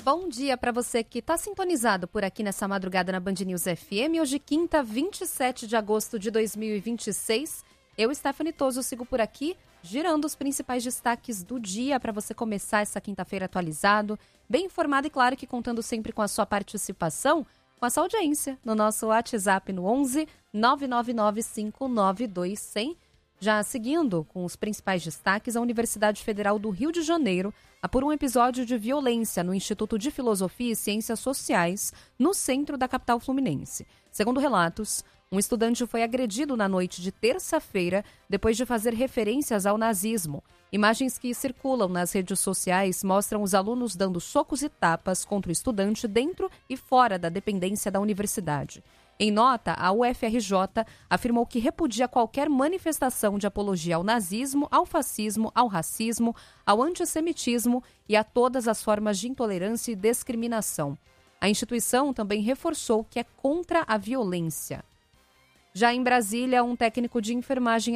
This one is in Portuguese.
Bom dia para você que está sintonizado por aqui nessa madrugada na Band News FM. Hoje, quinta, 27 de agosto de 2026. Eu, Stephanie Toso, sigo por aqui, girando os principais destaques do dia para você começar essa quinta-feira atualizado, bem informado e, claro, que contando sempre com a sua participação, com a sua audiência no nosso WhatsApp no 11 999 592 100. Já seguindo com os principais destaques, a Universidade Federal do Rio de Janeiro apura um episódio de violência no Instituto de Filosofia e Ciências Sociais, no centro da capital fluminense. Segundo relatos, um estudante foi agredido na noite de terça-feira depois de fazer referências ao nazismo. Imagens que circulam nas redes sociais mostram os alunos dando socos e tapas contra o estudante dentro e fora da dependência da universidade. Em nota, a UFRJ afirmou que repudia qualquer manifestação de apologia ao nazismo, ao fascismo, ao racismo, ao antissemitismo e a todas as formas de intolerância e discriminação. A instituição também reforçou que é contra a violência. Já em Brasília, um técnico de enfermagem